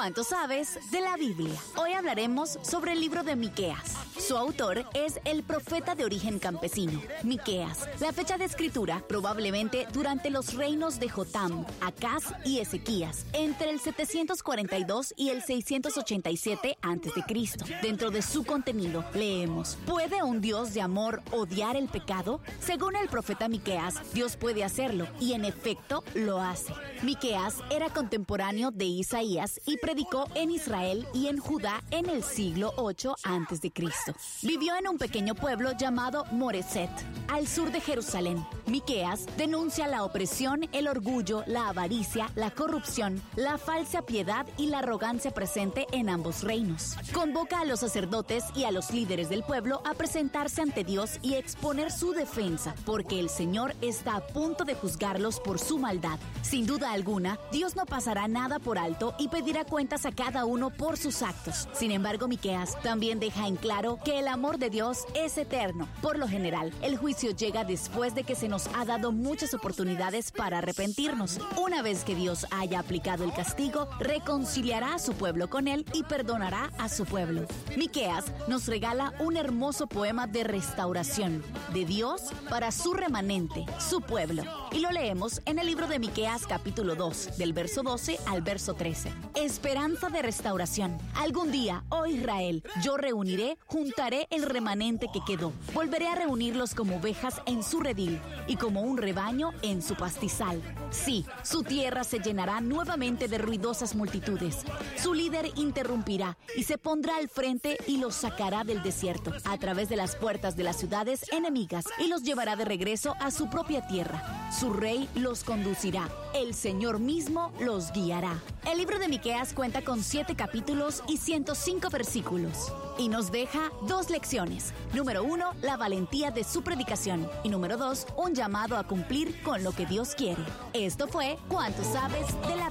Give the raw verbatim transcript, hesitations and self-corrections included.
¿Cuánto sabes de la Biblia? Hoy hablaremos sobre el libro de Miqueas. Su autor es el profeta de origen campesino, Miqueas. La fecha de escritura probablemente durante los reinos de Jotam, Acaz y Ezequías, entre el setecientos cuarenta y dos y el seiscientos ochenta y siete antes de Cristo. Dentro de su contenido leemos: ¿puede un Dios de amor odiar el pecado? Según el profeta Miqueas, Dios puede hacerlo y en efecto lo hace. Miqueas era contemporáneo de Isaías y predicó en Israel y en Judá en el siglo ocho antes de Cristo. Vivió en un pequeño pueblo llamado Moreset, al sur de Jerusalén. Miqueas denuncia la opresión, el orgullo, la avaricia, la corrupción, la falsa piedad y la arrogancia presente en ambos reinos. Convoca a los sacerdotes y a los líderes del pueblo a presentarse ante Dios y exponer su defensa, porque el Señor está a punto de juzgarlos por su maldad. Sin duda alguna, Dios no pasará nada por alto y pedirá cuentas a cada uno por sus actos. Sin embargo, Miqueas también deja en claro que el amor de Dios es eterno. Por lo general, el juicio llega después de que se nos ha dado muchas oportunidades para arrepentirnos. Una vez que Dios haya aplicado el castigo, reconciliará a su pueblo con él y perdonará a su pueblo. Miqueas nos regala un hermoso poema de restauración de Dios para su remanente, su pueblo. Y lo leemos en el libro de Miqueas capítulo dos, del verso doce al verso trece. Esperanza de restauración. Algún día, oh Israel, yo reuniré, juntaré el remanente que quedó. Volveré a reunirlos como ovejas en su redil y como un rebaño en su pastizal. Sí, su tierra se llenará nuevamente de ruidosas multitudes. Su líder interrumpirá y se pondrá al frente y los sacará del desierto, a través de las puertas de las ciudades enemigas, y los llevará de regreso a su propia tierra. Su rey los conducirá. El Señor mismo los guiará. El libro de Miqueas cuenta con siete capítulos y ciento cinco versículos. Y nos deja dos lecciones. Número uno, la valentía de su predicación. Y número dos, un llamado a cumplir con lo que Dios quiere. Esto fue ¿Cuánto sabes de la